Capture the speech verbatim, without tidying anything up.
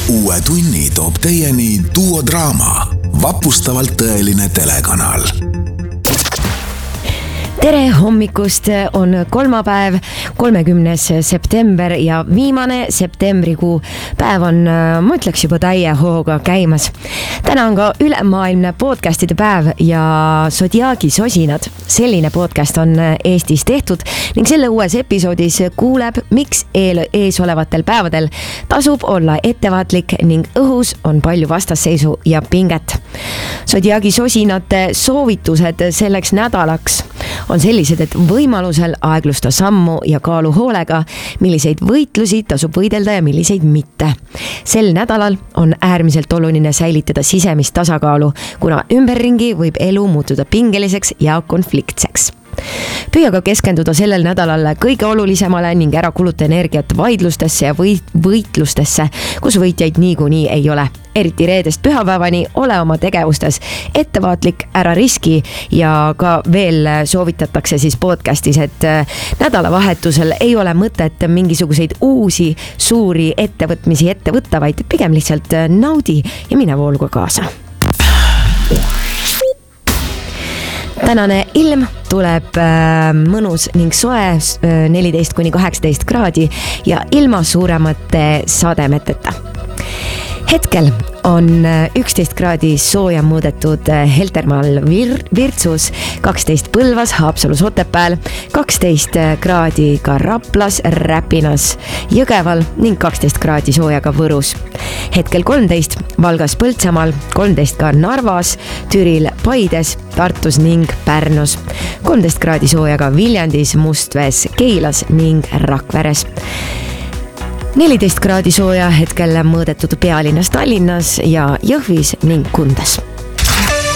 Uue tunni toob teieni Duo Draama, vapustavalt tõeline telekanal. Tere hommikust, on kolmapäev, kolmekümnes september ja viimane septembrikuu päev on, ma ütleks juba täie hooga käimas. Täna on ka ülemaailmne podcastide päev ja Zodiaagi sosinad. Selline podcast on Eestis tehtud ning selle uues episoodis kuuleb, miks eel, ees olevatel päevadel tasub olla ettevaatlik ning õhus on palju vastasseisu ja pinget. Zodiaagi sosinate soovitused selleks nädalaks on sellised, et võimalusel aeglusta sammu ja kaalu hoolega, milliseid võitlusi tasub võidelda ja milliseid mitte. Sel nädalal on äärmiselt oluline säilitada sisemist tasakaalu, kuna ümberringi võib elu muutuda pingeliseks ja konfliktseks. Püüa ka keskenduda sellel nädalal kõige olulisemale ning ära kuluta energiat vaidlustesse ja võitlustesse, kus võitjaid niikuinii ei ole. Eriti reedest pühapäevani ole oma tegevustes ettevaatlik, ära riski ja ka veel soovitatakse siis podcastis, et nädalavahetusel ei ole mõtet mingisuguseid uusi suuri ettevõtmisi ette võtta, vaid pigem lihtsalt naudi ja mine vooluga kaasa. Tänane ilm tuleb mõnus ning soe neliteist kuni kaheksateist kraadi ja ilma suuremate sademeteta. Hetkel on üksteist kraadi sooja muudetud Heltermaal Vir- Virtsus, kaksteist Põlvas, Haapsalus, Otepääl, kaksteist kraadi ka Raplas, Räpinas, Jõgeval ning kaksteist kraadi sooja ka Võrus. Hetkel kolmteist Valgas, Põltsamaal, kolmteist ka Narvas, Türil, Paides, Tartus ning Pärnus, kolmteist kraadi sooja ka Viljandis, Mustvees, Keilas ning Rakveres. neliteist kraadi sooja hetkel mõõdetud pealinnas Tallinnas ja Jõhvis ning Kundas.